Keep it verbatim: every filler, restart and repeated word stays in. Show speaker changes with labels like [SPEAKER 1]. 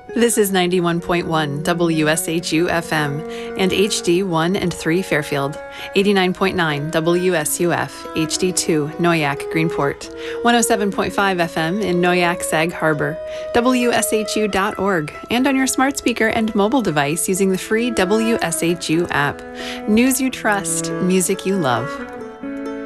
[SPEAKER 1] This is ninety-one point one W S H U F M and H D one and three Fairfield, eighty-nine point nine W S U F, H D two Noyac Greenport, one oh seven point five F M in Noyac Sag Harbor, W S H U dot org, and on your smart speaker and mobile device using the free W S H U app. News you trust, music you love.